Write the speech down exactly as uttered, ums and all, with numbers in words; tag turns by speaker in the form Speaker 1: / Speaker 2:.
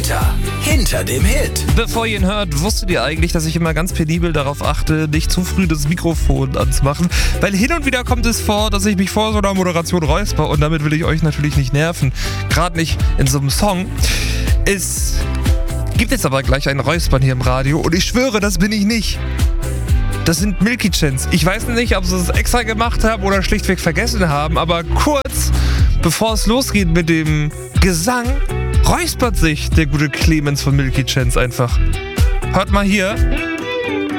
Speaker 1: Täter hinter dem Hit.
Speaker 2: Bevor ihr ihn hört, wusstet ihr eigentlich, dass ich immer ganz penibel darauf achte, nicht zu früh das Mikrofon anzumachen? Weil hin und wieder kommt es vor, dass ich mich vor so einer Moderation räusper und damit will ich euch natürlich nicht nerven. Gerade nicht in so einem Song. Es gibt jetzt aber gleich ein Räuspern hier im Radio und ich schwöre, das bin ich nicht. Das sind Milky Chance. Ich weiß nicht, ob sie es extra gemacht haben oder schlichtweg vergessen haben, aber kurz bevor es losgeht mit dem Gesang, räuspert sich der gute Clemens von Milky Chance einfach. Hört mal hier.